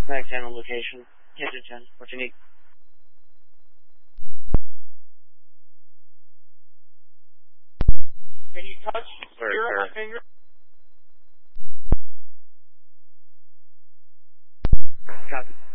Back channel location. Engine 10. What you need? Can you touch Sir, your sir. finger? Copy.